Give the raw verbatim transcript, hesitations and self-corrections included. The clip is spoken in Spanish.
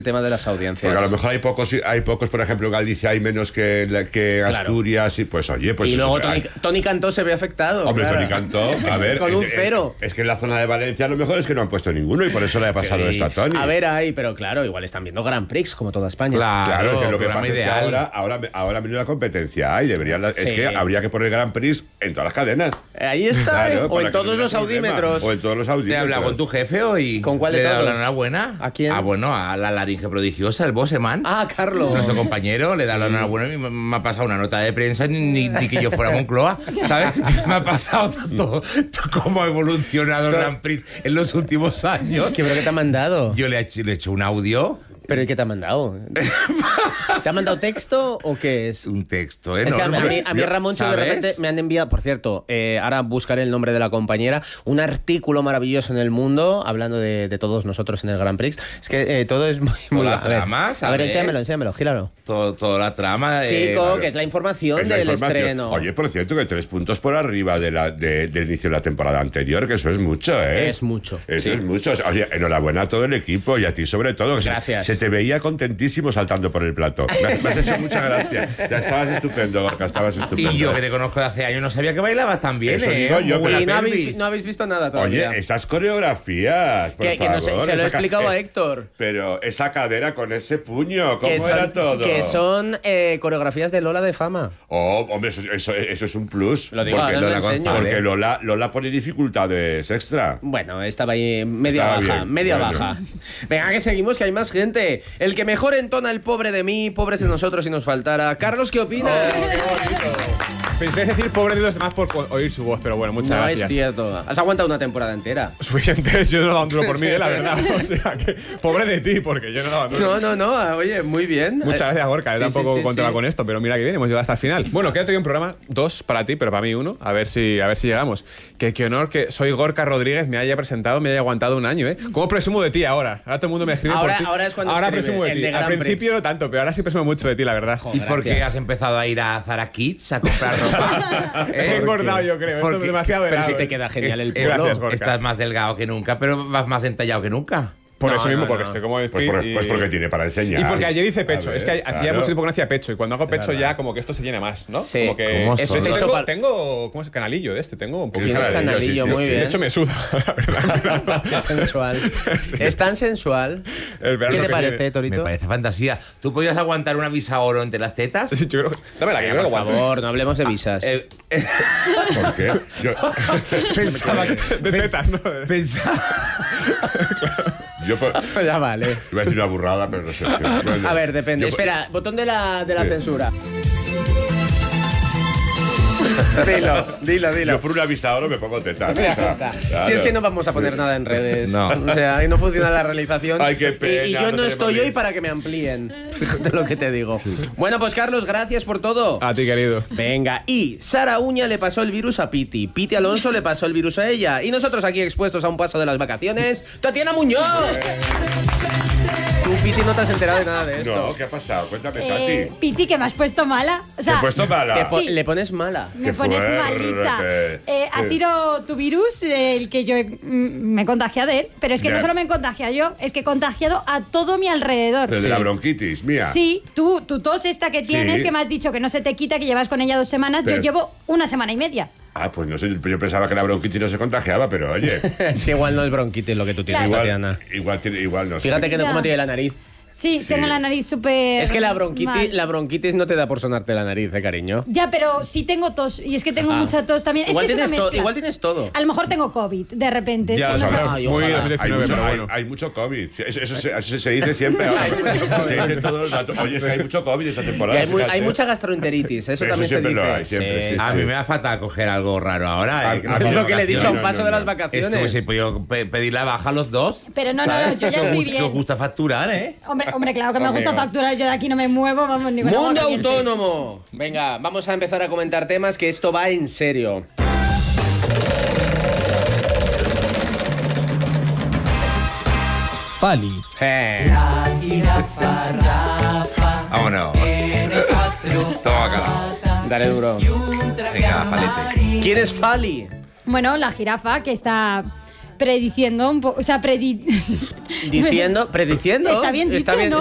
tema de las audiencias. Porque a lo mejor hay pocos, hay pocos, por ejemplo, en Galicia hay menos que, que Asturias, claro. Y pues oye, pues... Y luego eso, Tony, Tony Cantó se ve afectado. Hombre, claro. Tony Cantó, a ver... Con es, un cero. Es, es que en la zona de Valencia a lo mejor es que no han puesto ninguno y por eso le ha pasado Sí. esto a Tony. A ver, ahí, pero claro, igual están viendo Grand Prix, como toda España. Claro, claro, que lo que pasa ideal. es que ahora, ahora, ahora menuda competencia hay, deberían, Sí. es que habría que poner Grand Prix en todas las cadenas. Ahí está, Claro, o para en que todos no haya los problema. audímetros. O en todos los ¿Te audímetros. has hablado con tu jefe hoy? ¿Con cuál de ¿Le he dado todos? la enhorabuena? ¿A quién? Ah, bueno, a la laringe prodigiosa, el Bosseman. Ah, Carlos. Nuestro compañero, le da la enhorabuena y me, me ha pasado una nota de prensa, ni, ni que yo fuera Moncloa, ¿sabes? Me ha pasado todo, todo cómo ha evolucionado el Grand Prix en los últimos años. ¿Qué, pero qué te ha mandado? Yo le he hecho, le he hecho un audio. ¿Pero y qué te ha mandado? ¿Te ha mandado texto o qué es? Un texto Es que a, enorme. a mí, a mí Ramoncho de ¿Sabes? repente me han enviado, por cierto, eh, ahora buscaré el nombre de la compañera, un artículo maravilloso en El Mundo hablando de, de todos nosotros en el Grand Prix. Es que eh, todo es muy... muy Toda a la ver, trama, a ver, ¿sabes? enséamelo, enséamelo, gíralo. Todo, toda la trama. Chico, eh, claro. que es la información Es la del información. estreno. Oye, por cierto, que tres puntos por arriba de la, de, del inicio de la temporada anterior, que eso es mucho, ¿eh? Es mucho. Eso sí. es mucho. Oye, enhorabuena a todo el equipo y a ti sobre todo. Que Gracias. Se, se te veía contentísimo saltando por el plato. Me, me has hecho mucha gracia. Ya estabas estupendo, Gorka, estabas estupendo. Y yo, que te conozco de hace años, no sabía que bailabas tan bien, Eso ¿eh? digo yo, Muy buena Y no pelvis. habéis, no habéis visto nada Oye, todavía. esas coreografías, por que, que no sé, favor. se lo he esa ca- explicado a eh, Héctor. Pero esa cadera con ese puño, ¿cómo Que son, era todo? que son eh, coreografías de Lola de Fama. Oh, hombre, eso, eso, eso es un plus. Lo digo, porque ahora lo Lola, enseño. porque Lola, Lola pone dificultades extra. Bueno, estaba ahí media Estaba baja, bien, media bueno. baja. Venga, que seguimos, que hay más gente. El que mejor entona el pobre de mí, pobres de nosotros si nos faltara. Carlos, ¿qué opinas? Pensé decir pobre de los demás por oír su voz, pero bueno, muchas no gracias. es cierto. Has aguantado una temporada entera. Suficiente, yo no he dado un duro por mí, eh, la verdad. O sea, que pobre de ti, porque yo no he dado un duro. No, no, no. Oye, muy bien. Muchas gracias, Gorka. Yo Sí, tampoco sí, sí, contaba sí. con esto, pero mira que bien, hemos llegado hasta el final. Bueno, queda todavía un programa, dos para ti, pero para mí uno. A ver si, a ver si llegamos. Que qué honor que soy Gorka Rodríguez, me haya presentado, me haya aguantado un año, ¿eh? ¿Cómo presumo de ti ahora? Ahora todo el mundo me escribe Ahora- por ti. ahora es cuando Ahora escribe, presumo de el ti. de Al Grand principio Prix. no tanto, pero ahora sí presumo mucho de ti, la verdad. ¿Y por qué has empezado a ir a Zara Kids a comprar ropa? He engordado, yo creo. Esto es porque- demasiado Pero helado, si te ¿eh? queda genial el Es- polo. Gracias, Gorka. Estás más delgado que nunca, pero vas más entallado que nunca. Por No, eso mismo, no, porque no. estoy como el Pues, fit por- y- pues porque tiene para enseñar. Y porque ayer hice A pecho. ver, es que hacía claro. mucho tiempo que no hacía pecho. Y cuando hago pecho ya como que esto se llena más, ¿no? Sí. Como que ¿Cómo eso son? tengo, Hecho pal- tengo ¿cómo es? Canalillo de este. Tengo un poquito. Tienes Canalillo, canalillo, sí, sí, muy sí. bien. De hecho me suda, la verdad. Qué sensual. Es tan sensual. El verano ¿Qué te que parece, viene. Torito? Me parece fantasía. ¿Tú podías aguantar una visa oro entre las tetas? Sí, yo creo. Dámela, que yo creo Por que aguanto. favor, no hablemos de visas. Eh, eh, ¿Por qué? Yo, pensaba que... De tetas, ¿no? Pensaba... yo por- Ya vale. iba a decir una burrada, pero no sé. Bueno, A ver, depende. yo- Espera, botón de la, de la Sí. censura. Dilo, dilo, dilo. Yo por una vista ahora me pongo tetas. Mira, o sea, Jota, claro. Si es que no vamos a poner nada en redes. No. O sea, ahí no funciona la realización. Ay, qué pena, Y, y yo no no, tenemos estoy link. hoy para que me amplíen. Fíjate lo que te digo. Bueno, pues Carlos, gracias por todo. A ti, querido. Venga, y Sara Uña le pasó el virus a Piti. Piti Alonso le pasó el virus a ella. Y nosotros aquí expuestos a un paso de las vacaciones, Tatiana Muñoz. Tú, Piti, no te has enterado de nada de esto. No, ¿qué ha pasado? Cuéntame, Eh, Tati. Piti, que me has puesto mala. O ¿Te sea, he puesto Te mala? po- Sí. Le pones mala. me Qué pones fuerte. malita. Eh, ha Sí. sido tu virus el que yo he- mm, me he contagiado de él. Pero es que Ya. no solo me he contagiado yo, es que he contagiado a todo mi alrededor. Pero de la bronquitis, mía. Sí, tú, tu tos esta que tienes, Sí. que me has dicho que no se te quita, que llevas con ella dos semanas, Pero- yo llevo una semana y media. Ah, pues no sé, yo pensaba que la bronquitis no se contagiaba, pero oye. Es que igual no es bronquitis lo que tú tienes, Claro. Tatiana. igual, igual, tiene- igual no sé. Fíjate que no Ya. cómo tiene la nariz. Sí, Sí. tengo la nariz súper. Es que la bronquitis, mal. la bronquitis no te da por sonarte la nariz, eh, cariño. Ya, pero sí tengo tos. Y es que tengo Ah. mucha tos también. Igual, es que es tienes una to- mezcla. igual tienes todo. A lo mejor tengo COVID de repente. Ya, es que o no sea, sé- Ay, Muy ojalá. Hay dos mil diecinueve, mucho, pero hay- bueno. hay mucho COVID. Eso, eso se, eso se dice siempre. ahora. Se dice todos los datos. Oye, es que hay mucho COVID esta Y temporada. hay, mu- fíjate. hay mucha gastroenteritis, eso Eso también se siempre dice. lo hay, siempre, sí, A sí. mí me da falta coger algo raro ahora. A- eh, que a no mí tengo Es lo que le he dicho a un No, paso no, de no. las Es vacaciones. como si puedo pe- pedir la baja a los dos. Pero no, no, no, yo ya Que os estoy gu- que os bien. gusta facturar, ¿eh? Hombre, hombre, claro que me Amigo. gusta facturar. Yo de aquí no me muevo, vamos, ni con agua Mundo caliente. autónomo. Venga, vamos a empezar a comentar temas que esto va en serio. Fali. Eh. Vámonos. Toma, cara. Dale duro. Venga, palete. ¿Quién es Fali? Bueno, la jirafa que está prediciendo un poco, o sea, predi... Diciendo, prediciendo. Está bien dicho, ¿no?